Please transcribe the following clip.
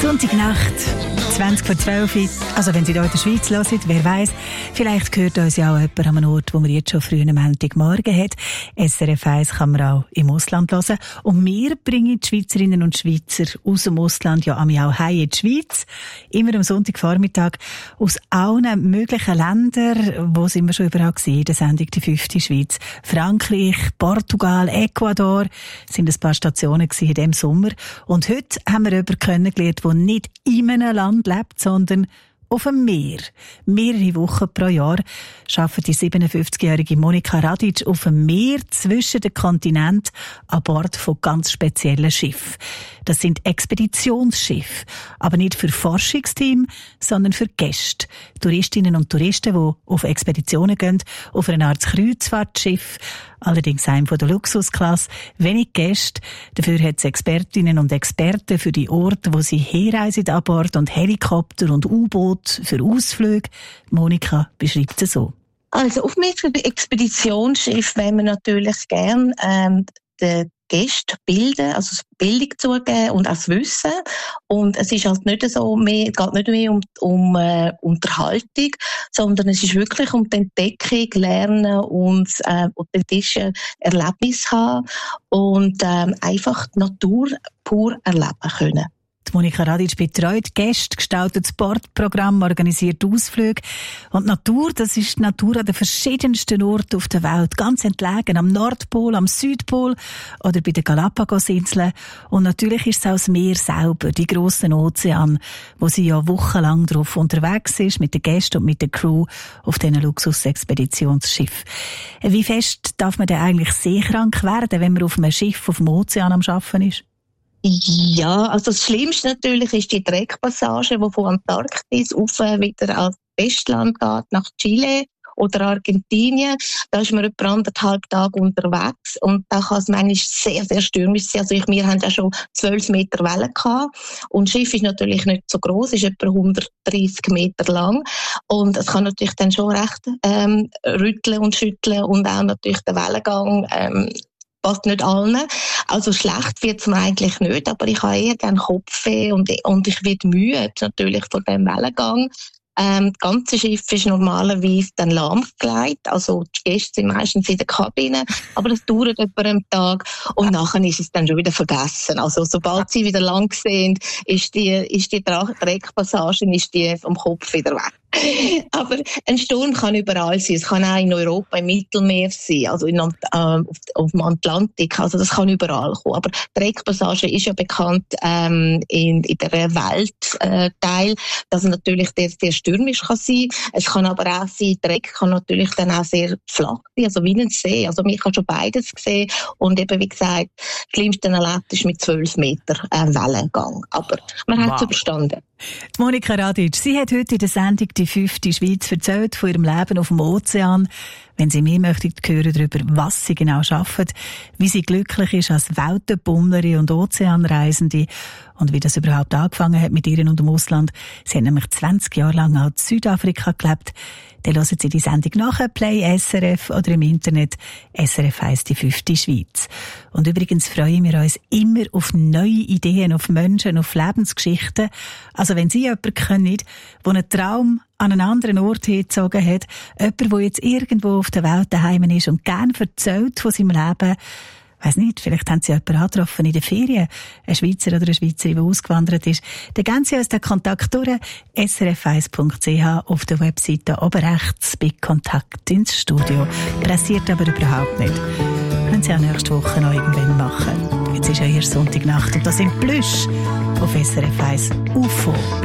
Sonntagnacht, 11:20. Also wenn Sie hier in der Schweiz hören, wer weiss, vielleicht hört uns ja auch jemand an einem Ort, wo man jetzt schon früh am Montagmorgen hat. SRF 1 kann man auch im Ausland hören. Und wir bringen die Schweizerinnen und Schweizer aus dem Ausland ja auch heim in die Schweiz. Immer am Sonntagvormittag aus allen möglichen Ländern. Wo sind wir schon überall gewesen? In der Sendung «Die 5. Schweiz». Frankreich, Portugal, Ecuador sind ein paar Stationen gewesen in diesem Sommer. Und heute haben wir jemanden kennengelernt, der nicht in einem Land lebt, sondern auf dem Meer. Mehrere Wochen pro Jahr arbeitet die 57-jährige Monika Radic auf dem Meer zwischen den Kontinenten an Bord von ganz speziellen Schiffen. Das sind Expeditionsschiffe, aber nicht für Forschungsteams, sondern für Gäste. Touristinnen und Touristen, die auf Expeditionen gehen, auf eine Art Kreuzfahrtschiff, allerdings einem von der Luxusklasse, wenig Gäste. Dafür hat es Expertinnen und Experten für die Orte, wo sie herreisen an Bord, und Helikopter und U-Boot für Ausflüge. Monika beschreibt es so. Also auf einem Expeditionsschiff wollen wir natürlich gern den Gästen bilden, also Bildung zugeben und auch das Wissen. Und es ist halt nicht so mehr, geht nicht mehr um Unterhaltung, sondern es ist wirklich um die Entdeckung, Lernen und authentische Erlebnisse haben und einfach die Natur pur erleben können. Monika Radic betreut Gäste, gestaltet das Bordprogramm, organisiert Ausflüge. Und die Natur, das ist die Natur an den verschiedensten Orten auf der Welt. Ganz entlegen, am Nordpol, am Südpol oder bei den Galapagos-Inseln. Und natürlich ist es auch das Meer selber, die grossen Ozeane, wo sie ja wochenlang drauf unterwegs ist, mit den Gästen und mit der Crew auf diesen Luxus-Expeditionsschiff. Wie fest darf man denn eigentlich seekrank werden, wenn man auf einem Schiff auf dem Ozean am Arbeiten ist? Ja, also das Schlimmste natürlich ist die Dreckpassage, die von Antarktis auf wieder ans Festland geht, nach Chile oder Argentinien. Da ist man etwa 1,5 Tage unterwegs und da kann es manchmal sehr, sehr stürmisch sein. Also wir haben ja schon 12 Meter Wellen gehabt und das Schiff ist natürlich nicht so gross, ist etwa 130 Meter lang und es kann natürlich dann schon recht rütteln und schütteln und auch natürlich der Wellengang passt nicht allen. Also schlecht wird's mir eigentlich nicht, aber ich habe eher gerne Kopfweh und ich werde müde natürlich von dem Wellengang. Das ganze Schiff ist normalerweise dann lahmgelegt, also die Gäste sind meistens in der Kabine, aber das dauert etwa einen Tag und nachher ist es dann schon wieder vergessen. Also sobald sie wieder lang sind, ist die Dreckpassage vom Kopf wieder weg. Aber ein Sturm kann überall sein. Es kann auch in Europa im Mittelmeer sein, also auf dem Atlantik. Also das kann überall kommen. Aber die Dreckpassage ist ja bekannt in der Weltteil, dass es natürlich sehr stürmisch kann sein. Es kann aber auch sein, Dreck kann natürlich dann auch sehr flach sein, also wie ein See. Also ich habe schon beides gesehen und eben wie gesagt, das Schlimmste erlebt ist mit 12 Meter Wellengang. Aber man hat es überstanden. Die Monika Radic, sie hat heute in der Sendung «Die 5. Schweiz» erzählt von ihrem Leben auf dem Ozean. Wenn Sie mehr möchten hören darüber, was sie genau arbeitet, wie sie glücklich ist als Weltenbummlerin und Ozeanreisende und wie das überhaupt angefangen hat mit ihr und dem Ausland. Sie hat nämlich 20 Jahre lang auch in Südafrika gelebt. Dann hören Sie die Sendung nachher, Play SRF oder im Internet SRF 1 «Die 5. Schweiz». Und übrigens freuen wir uns immer auf neue Ideen, auf Menschen, auf Lebensgeschichten. Also wenn Sie jemanden kennen, der einen Traum an einen anderen Ort hingezogen hat, jemand, der jetzt irgendwo auf der Welt daheim ist und gerne erzählt von seinem Leben, weiss nicht, vielleicht haben Sie jemanden angetroffen in den Ferien, ein Schweizer oder eine Schweizerin, die ausgewandert ist. Dann geben Sie uns den Kontakt durch, srf1.ch auf der Webseite oben rechts bei Kontakt ins Studio. Pressiert aber überhaupt nicht. Können Sie auch nächste Woche noch irgendwann machen. Jetzt ist ja hier Sonntagnacht und das sind Plüsch auf SRF 1 UFO.